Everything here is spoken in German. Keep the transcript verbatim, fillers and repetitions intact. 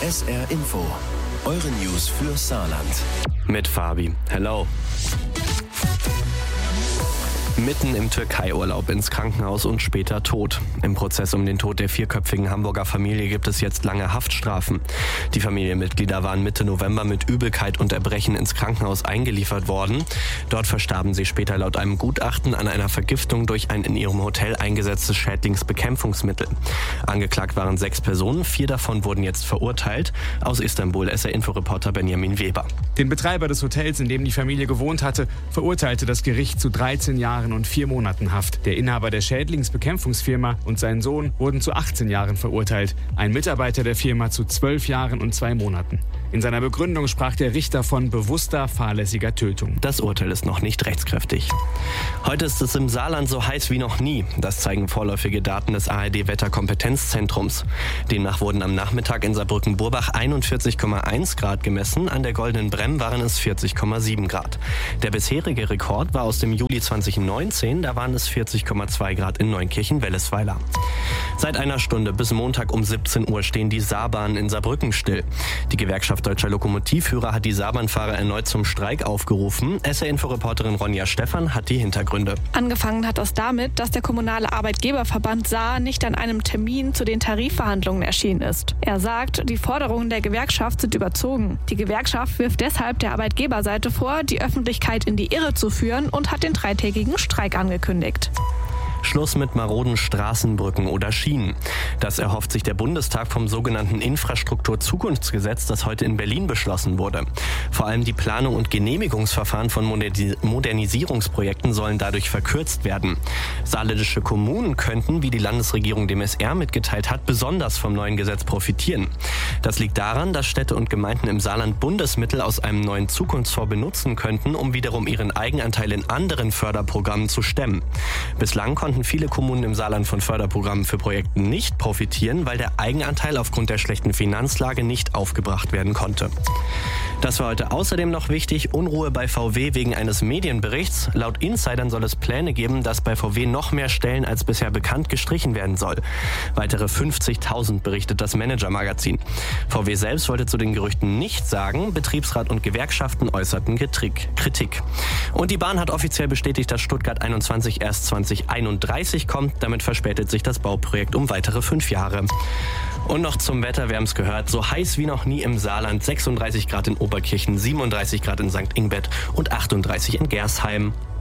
S R Info, eure News für Saarland. Mit Fabi. Hello. Mitten im Türkei-Urlaub ins Krankenhaus und später tot. Im Prozess um den Tod der vierköpfigen Hamburger Familie gibt es jetzt lange Haftstrafen. Die Familienmitglieder waren Mitte November mit Übelkeit und Erbrechen ins Krankenhaus eingeliefert worden. Dort verstarben sie später laut einem Gutachten an einer Vergiftung durch ein in ihrem Hotel eingesetztes Schädlingsbekämpfungsmittel. Angeklagt waren sechs Personen, vier davon wurden jetzt verurteilt. Aus Istanbul S R-Info-Reporter Benjamin Weber. Den Betreiber des Hotels, in dem die Familie gewohnt hatte, verurteilte das Gericht zu dreizehn Jahren und vier Monaten Haft. Der Inhaber der Schädlingsbekämpfungsfirma und sein Sohn wurden zu achtzehn Jahren verurteilt. Ein Mitarbeiter der Firma zu zwölf Jahren und zwei Monaten. In seiner Begründung sprach der Richter von bewusster, fahrlässiger Tötung. Das Urteil ist noch nicht rechtskräftig. Heute ist es im Saarland so heiß wie noch nie. Das zeigen vorläufige Daten des A R D-Wetterkompetenzzentrums. Demnach wurden am Nachmittag in Saarbrücken-Burbach einundvierzig Komma eins Grad gemessen. An der Goldenen Bremm waren es vierzig Komma sieben Grad. Der bisherige Rekord war aus dem Juli zweitausendneunzehn. Da waren es vierzig Komma zwei Grad in Neunkirchen-Wellesweiler. Seit einer Stunde bis Montag um siebzehn Uhr stehen die Saarbahnen in Saarbrücken still. Die Gewerkschaft Deutscher Lokomotivführer hat die Saarbahnfahrer erneut zum Streik aufgerufen. S R-Info-Reporterin Ronja Stephan hat die Hintergründe. Angefangen hat das damit, dass der kommunale Arbeitgeberverband Saar nicht an einem Termin zu den Tarifverhandlungen erschienen ist. Er sagt, die Forderungen der Gewerkschaft sind überzogen. Die Gewerkschaft wirft deshalb der Arbeitgeberseite vor, die Öffentlichkeit in die Irre zu führen und hat den dreitägigen Streik angekündigt. Schluss mit maroden Straßenbrücken oder Schienen. Das erhofft sich der Bundestag vom sogenannten Infrastrukturzukunftsgesetz, das heute in Berlin beschlossen wurde. Vor allem die Planung und Genehmigungsverfahren von Modernisierungsprojekten sollen dadurch verkürzt werden. Saarländische Kommunen könnten, wie die Landesregierung dem S R mitgeteilt hat, besonders vom neuen Gesetz profitieren. Das liegt daran, dass Städte und Gemeinden im Saarland Bundesmittel aus einem neuen Zukunftsfonds benutzen könnten, um wiederum ihren Eigenanteil in anderen Förderprogrammen zu stemmen. Bislang konnten viele Kommunen im Saarland von Förderprogrammen für Projekte nicht profitieren, weil der Eigenanteil aufgrund der schlechten Finanzlage nicht aufgebracht werden konnte. Das war heute außerdem noch wichtig: Unruhe bei V W wegen eines Medienberichts. Laut Insidern soll es Pläne geben, dass bei V W noch mehr Stellen als bisher bekannt gestrichen werden soll. Weitere fünfzigtausend, berichtet das Manager-Magazin. V W selbst wollte zu den Gerüchten nichts sagen. Betriebsrat und Gewerkschaften äußerten Kritik. Und die Bahn hat offiziell bestätigt, dass Stuttgart einundzwanzig erst zwanzig einunddreißig kommt. Damit verspätet sich das Bauprojekt um weitere fünf Jahre. Und noch zum Wetter, wir haben es gehört, so heiß wie noch nie im Saarland. sechsunddreißig Grad in Oberkirchen, siebenunddreißig Grad in Sankt Ingbert und achtunddreißig in Gersheim.